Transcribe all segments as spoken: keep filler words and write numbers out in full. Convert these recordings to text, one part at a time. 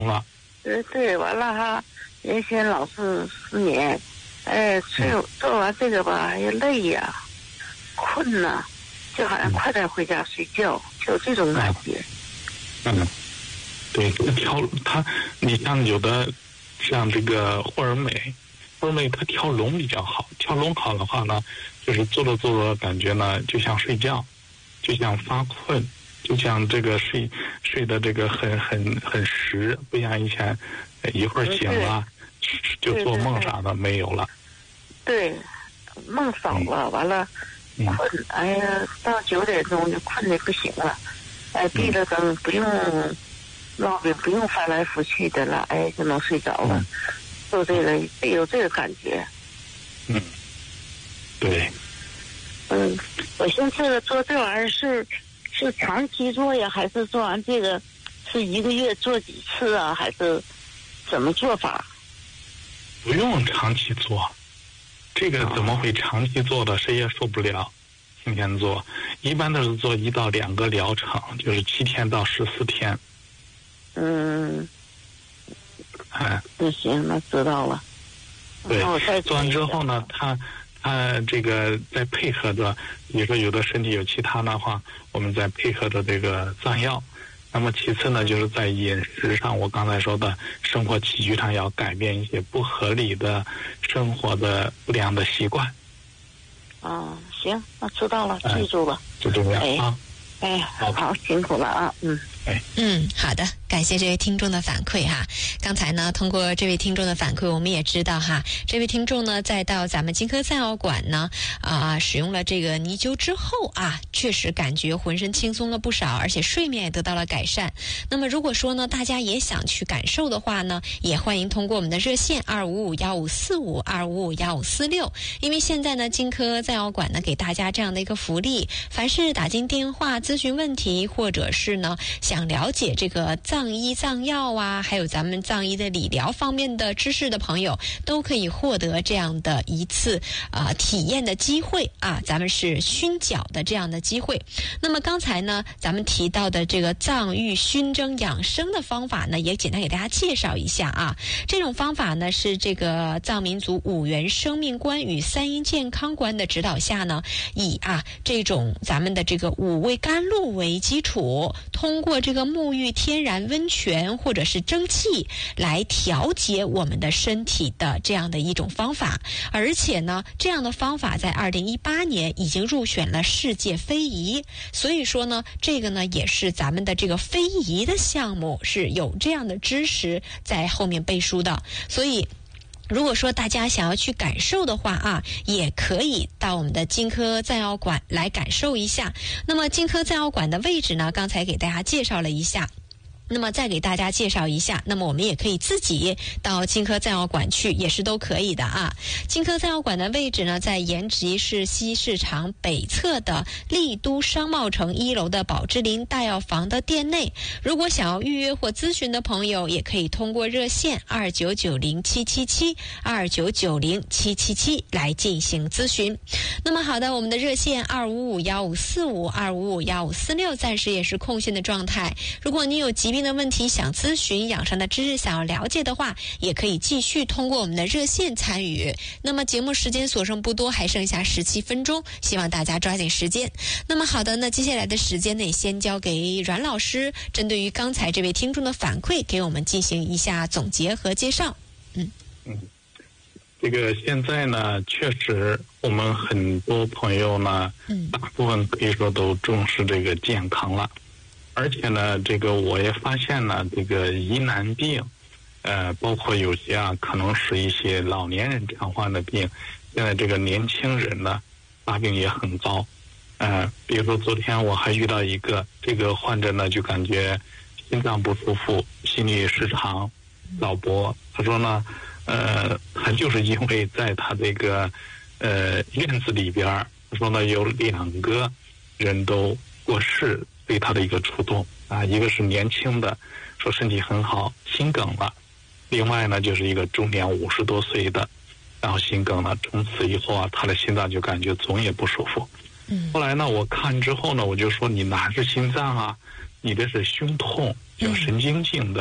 了。 对对，完了哈，原先老是失眠，哎，做做完这个吧，也累呀，困呐，就好像快点回家睡觉，就这种感觉。 嗯，对，调它，你像有的像这个霍尔美，霍尔美它调拢比较好，调拢好的话呢，就是做着做着感觉呢，就像睡觉，就像发困。就像这个睡睡的这个很很很实，不像以前一会儿醒了就做梦啥的没有了。 对，梦少了，完了困，哎呀，到九点钟就困得不行了，哎，闭了灯不用闹钟，不用翻来覆去的了，哎，就能睡着了。做这个有这个感觉。 嗯，对。 嗯，我现在这个做这玩意儿是。是长期做呀，还是做完这个是一个月做几次啊，还是怎么做法？ 不用长期做，这个怎么会长期做的？谁也受不了。天天做，一般都是做一到两个疗程，就是七天到十四天。 嗯， 哎， 那行，那知道了。 对，做完之后呢，他。他这个再配合着，比如说有的身体有其他的话，我们再配合着这个藏药。那么其次呢，就是在饮食上，我刚才说的生活起居上要改变一些不合理的生活的不良的习惯。 啊，行，那知道了，记住了， 就这样啊。 哎，好，好，辛苦了啊，嗯。 嗯，好的，感谢这位听众的反馈哈。刚才呢，通过这位听众的反馈，我们也知道哈，这位听众呢，在到咱们金科藏药馆呢啊、呃，使用了这个泥灸之后啊，确实感觉浑身轻松了不少，而且睡眠也得到了改善。那么如果说呢，大家也想去感受的话呢，也欢迎通过我们的热线二五五幺五四五二五五幺五四六，因为现在呢，金科藏药馆呢给大家这样的一个福利，凡是打进电话咨询问题，或者是呢。想了解这个藏医藏药啊，还有咱们藏医的理疗方面的知识的朋友，都可以获得这样的一次啊、呃、体验的机会啊，咱们是熏脚的这样的机会。那么刚才呢，咱们提到的这个藏域熏蒸养生的方法呢，也简单给大家介绍一下啊。这种方法呢，是这个藏民族五元生命观与三阴健康观的指导下呢，以啊这种咱们的这个五味甘露为基础，通过这个沐浴天然温泉或者是蒸汽来调节我们的身体的这样的一种方法，而且呢，这样的方法在二零一八年已经入选了世界非遗，所以说呢，这个呢也是咱们的这个非遗的项目是有这样的知识在后面背书的，所以。如果说大家想要去感受的话啊，也可以到我们的金科藏药馆来感受一下。那么金科藏药馆的位置呢，刚才给大家介绍了一下。那么再给大家介绍一下，那么我们也可以自己到金科藏药馆去，也是都可以的啊。金科藏药馆的位置呢，在延吉市西市场北侧的丽都商贸城一楼的宝芝林大药房的店内。如果想要预约或咨询的朋友，也可以通过热线二九九零七七七二九九零七七七来进行咨询。那么好的，我们的热线二五五幺五四五二五五幺五四六暂时也是空线的状态。如果你有疾病的问题想咨询，养生的知识想要了解的话，也可以继续通过我们的热线参与。那么节目时间所剩不多，还剩下十七分钟，希望大家抓紧时间。那么好的，那接下来的时间呢，也先交给阮老师，针对于刚才这位听众的反馈，给我们进行一下总结和介绍。嗯嗯，这个现在呢，确实我们很多朋友呢，嗯，大部分可以说都重视这个健康了。而且呢，这个我也发现了，这个疑难病，呃，包括有些啊，可能是一些老年人常患的病，现在这个年轻人呢，发病也很高。呃，比如说昨天我还遇到一个这个患者呢，就感觉心脏不舒服，心律失常，老伯，他说呢，呃，他就是因为在他这个呃院子里边，他说呢有两个人都过世。对他的一个触动啊，一个是年轻的，说身体很好，心梗了；另外呢，就是一个中年五十多岁的，然后心梗了。从此以后啊，他的心脏就感觉总也不舒服。嗯。后来呢，我看之后呢，我就说你哪是心脏啊？你这是胸痛，有神经性的。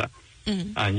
嗯啊。